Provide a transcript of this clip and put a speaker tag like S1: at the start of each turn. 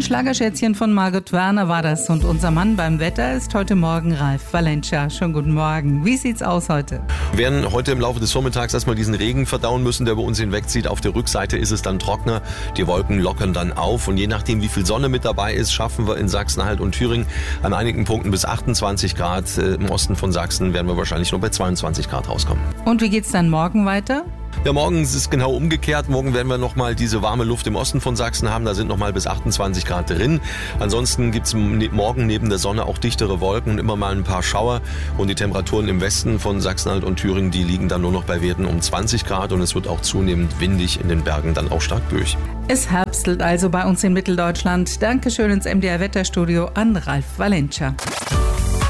S1: Schlagerschätzchen von Margot Werner war das. Und unser Mann beim Wetter ist heute Morgen Ralf Valencia. Schönen guten Morgen. Wie sieht's aus heute?
S2: Wir werden heute im Laufe des Vormittags erstmal diesen Regen verdauen müssen, der bei uns hinwegzieht. Auf der Rückseite ist es dann trockener. Die Wolken lockern dann auf. Und je nachdem, wie viel Sonne mit dabei ist, schaffen wir in Sachsen-Anhalt und Thüringen an einigen Punkten bis 28 Grad. Im Osten von Sachsen werden wir wahrscheinlich nur bei 22 Grad rauskommen.
S1: Und wie geht's dann morgen weiter?
S2: Ja, morgen ist es genau umgekehrt. Morgen werden wir nochmal diese warme Luft im Osten von Sachsen haben. Da sind nochmal bis 28 Grad drin. Ansonsten gibt es morgen neben der Sonne auch dichtere Wolken und immer mal ein paar Schauer. Und die Temperaturen im Westen von Sachsen-Anhalt und Thüringen, die liegen dann nur noch bei Werten um 20 Grad. Und es wird auch zunehmend windig, in den Bergen dann auch stark böig.
S1: Es herbstelt also bei uns in Mitteldeutschland. Dankeschön ins MDR Wetterstudio an Ralf Valencia.